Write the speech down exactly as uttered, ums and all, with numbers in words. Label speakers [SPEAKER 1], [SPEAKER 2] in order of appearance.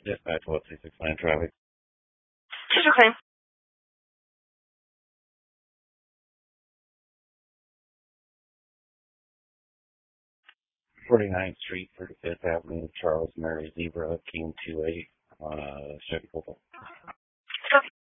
[SPEAKER 1] Dispatch what three six nine traffic.
[SPEAKER 2] Just a claim.
[SPEAKER 1] forty-ninth Street, thirty-fifth Avenue, Charles Mary Zebra, King two eight, uh, Chevy Cobalt.